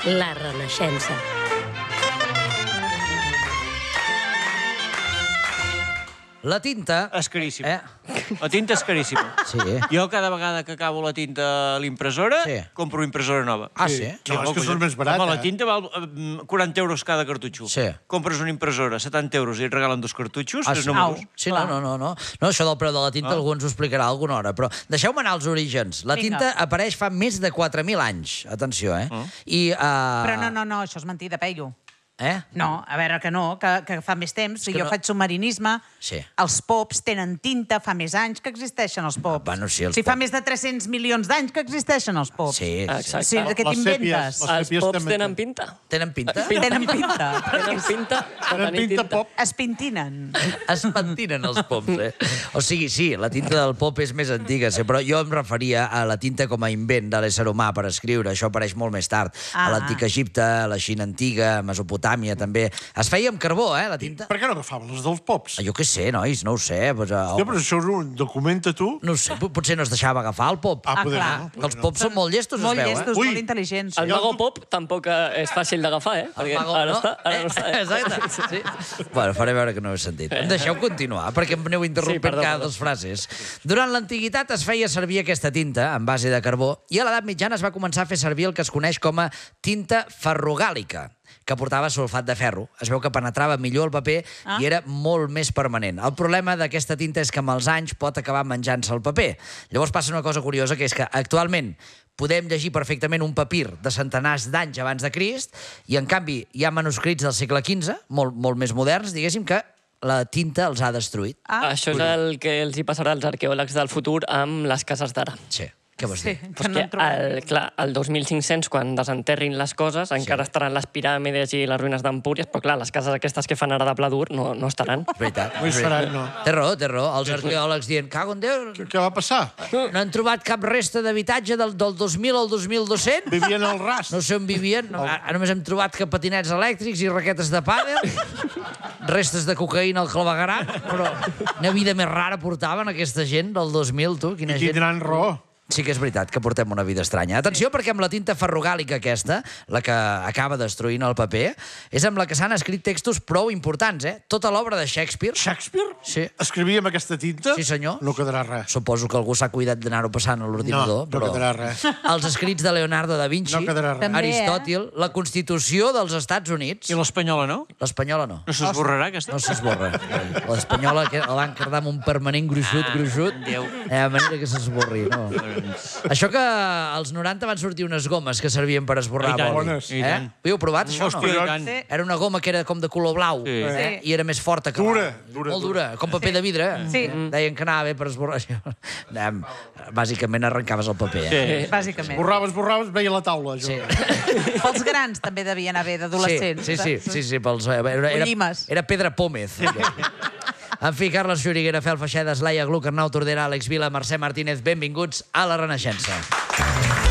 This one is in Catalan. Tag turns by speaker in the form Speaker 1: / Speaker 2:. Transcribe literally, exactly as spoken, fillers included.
Speaker 1: La Renaixença.
Speaker 2: La tinta...
Speaker 3: És caríssima.
Speaker 2: Eh?
Speaker 3: La tinta és caríssima.
Speaker 2: Sí.
Speaker 3: Jo cada vegada que acabo la tinta a l'impressora,
Speaker 2: Sí.
Speaker 3: compro impressora nova.
Speaker 2: Ah, sí?
Speaker 4: No, és que són més barata.
Speaker 3: Home, la tinta val eh, quaranta euros cada cartutxo.
Speaker 2: Sí.
Speaker 3: Compres una impressora, setanta euros, i et regalen dos cartutxos,
Speaker 2: Ah,
Speaker 3: tres
Speaker 2: sí?
Speaker 3: números.
Speaker 2: Sí, no, no, no, no. No, això del preu de la tinta algú ens ho explicarà alguna hora, però deixeu-me anar als orígens. La
Speaker 5: Vinga.
Speaker 2: tinta apareix fa més de quatre mil anys. Atenció, eh? I, uh...
Speaker 5: Però no, no, no, això és mentida, Peyu.
Speaker 2: Eh?
Speaker 5: No, a veure, que no, que, que fa més temps.
Speaker 2: que
Speaker 5: Jo
Speaker 2: no-
Speaker 5: faig submarinisme,
Speaker 2: Sí.
Speaker 5: els pops tenen tinta, fa més anys que existeixen els pops.
Speaker 2: Ah, bueno, sí, els
Speaker 5: si fa
Speaker 2: pops.
Speaker 5: més de tres-cents milions d'anys que existeixen els pops.
Speaker 2: Sí, sí.
Speaker 6: Exacte.
Speaker 5: Sí, de què
Speaker 4: Les
Speaker 5: t'inventes?
Speaker 4: sèpies, les-
Speaker 6: Els
Speaker 4: sèpies
Speaker 6: pops
Speaker 4: també
Speaker 6: tenen
Speaker 4: tenen.
Speaker 6: pinta.
Speaker 2: Tenen pinta?
Speaker 5: Tenen pinta.
Speaker 6: Tenen pinta de
Speaker 4: Tenen
Speaker 6: tenir
Speaker 4: pinta
Speaker 6: tinta.
Speaker 4: pop.
Speaker 5: Es pintinen.
Speaker 2: Es pentinen els pops, eh? O sigui, sí, la tinta del pop és més antiga, sí, però jo em referia a la tinta com a invent de l'ésser humà per escriure. Això apareix molt més tard.
Speaker 5: Ah.
Speaker 2: A l'antic Egipte, a la Xina antiga, a Mesopotàmia, també. Es feia amb carbó, eh, la tinta?
Speaker 4: Per què no agafaven les dels pops?
Speaker 2: Ah, jo què sé, nois, no ho sé. Pues, uh,
Speaker 4: Ja, però això és un... Documenta tu.
Speaker 2: No ho sé, po- potser no es deixava agafar el pop.
Speaker 4: Ah,
Speaker 5: Ah,
Speaker 4: poder
Speaker 5: clar.
Speaker 4: no.
Speaker 2: Que els pops són molt llestos,
Speaker 5: Molt
Speaker 2: es veu,
Speaker 5: llestos,
Speaker 2: eh?
Speaker 4: Ui.
Speaker 5: molt intel·ligents.
Speaker 6: El mago pop tampoc eh, és fàcil d'agafar, eh?
Speaker 2: El
Speaker 6: Perquè
Speaker 2: mago,
Speaker 6: ara
Speaker 2: no?
Speaker 6: està, ara no està.
Speaker 2: Eh,
Speaker 6: Eh?
Speaker 2: Exacte. Sí. Bueno, faré veure que no ho he sentit. Em deixeu continuar, perquè em aneu interrompent
Speaker 6: Sí, perdó,
Speaker 2: cada
Speaker 6: perdó.
Speaker 2: dos frases. Durant l'antiguitat es feia servir aquesta tinta en base de carbó i a l'edat mitjana es va començar a fer servir el que es coneix com a tinta ferrogàlica, que portava sulfat de ferro. Es veu que penetrava millor el paper
Speaker 5: Ah.
Speaker 2: i era molt més permanent. El problema d'aquesta tinta és que amb els anys pot acabar menjant-se el paper. Llavors passa una cosa curiosa, que és que actualment podem llegir perfectament un papir de centenars d'anys abans de Crist i, en canvi, hi ha manuscrits del segle quinze, molt, molt més moderns, diguéssim, que la tinta els ha destruït.
Speaker 5: Ah,
Speaker 6: Això és el que els hi passarà als arqueòlegs del futur amb les cases d'ara.
Speaker 2: Sí. Què vols
Speaker 5: sí,
Speaker 2: dir?
Speaker 5: que no
Speaker 6: Perquè,
Speaker 5: en trobem.
Speaker 6: el, clar, el dos mil cinc-cents, quan desenterrin les coses, encara estaran les piràmides i les ruïnes d'Empúries, però clar, les cases aquestes que fan ara de pla dur no, no estaran.
Speaker 2: És veritat.
Speaker 4: No hi seran, no.
Speaker 2: Té raó, té raó. Els arqueòlegs dient, cago en Déu,
Speaker 4: Què, què va passar?
Speaker 2: no han trobat cap resta d'habitatge del, del dos mil al dos mil dos-cents?
Speaker 4: Vivien al ras.
Speaker 2: No sé on vivien. No, ara només hem trobat que patinets elèctrics i raquetes de pàdel, restes de cocaïna al clavegaram, però una vida més rara portaven aquesta gent del dos mil, tu. Quina
Speaker 4: I
Speaker 2: gent...
Speaker 4: tindran raó.
Speaker 2: Sí que és veritat que portem una vida estranya. Atenció, perquè amb la tinta ferrogàlica aquesta, la que acaba destruint el paper, és amb la que s'han escrit textos prou importants, eh? Tota l'obra de Shakespeare.
Speaker 4: Shakespeare?
Speaker 2: Sí.
Speaker 4: Escrivia amb aquesta tinta?
Speaker 2: Sí, senyor.
Speaker 4: No quedarà res.
Speaker 2: Suposo que algú s'ha cuidat d'anar-ho passant a l'ordinador,
Speaker 4: No, no
Speaker 2: però...
Speaker 4: quedarà res.
Speaker 2: Els escrits de Leonardo da Vinci,
Speaker 4: No quedarà res.
Speaker 5: També,
Speaker 2: Aristòtil, la Constitució dels Estats Units...
Speaker 3: I l'espanyola, no?
Speaker 2: L'espanyola no.
Speaker 3: No s'esborrarà, aquesta?
Speaker 2: No s'esborra. L'espanyola que la van quedar amb un permanent gruixut, gruixut,
Speaker 3: Déu.
Speaker 2: de manera que s'esborri. No. Això que als noranta van sortir unes gomes que servien per esborrar
Speaker 3: I tant,
Speaker 2: boli.
Speaker 4: bones.
Speaker 3: i
Speaker 2: Eh?
Speaker 3: tant.
Speaker 2: Ho heu provat, això,
Speaker 3: Hòstia,
Speaker 2: no?
Speaker 3: i tant.
Speaker 5: Sí.
Speaker 2: Era una goma que era com de color blau,
Speaker 3: Sí.
Speaker 2: eh?
Speaker 5: Sí.
Speaker 2: I era més forta que
Speaker 4: Dura,
Speaker 2: blau.
Speaker 4: dura,
Speaker 2: Molt dura, com paper de vidre. eh?
Speaker 5: Sí.
Speaker 2: Deien que anava bé per esborrar. Anem, bàsicament arrencaves el paper. Eh?
Speaker 3: Sí.
Speaker 5: Bàsicament.
Speaker 4: Borraves, borraves, veia la taula. Jo.
Speaker 2: Sí.
Speaker 5: Pels grans també devia anar bé, d'adolescents.
Speaker 2: Sí, sí, sí, sí, sí pels, era, era,
Speaker 5: Llimes.
Speaker 2: era Pedra Pómez. En fi, Carles Xuriguera, Fel Feixedes, Laia Gluck, Arnau Tordera, Àlex Vila, Mercè Martínez, benvinguts a La Renaixença.